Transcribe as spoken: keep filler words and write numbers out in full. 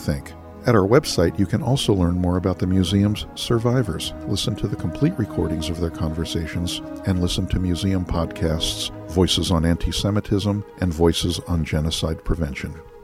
think. At our website, you can also learn more about the museum's survivors, listen to the complete recordings of their conversations, and listen to museum podcasts, Voices on Anti-Semitism and Voices on Genocide Prevention.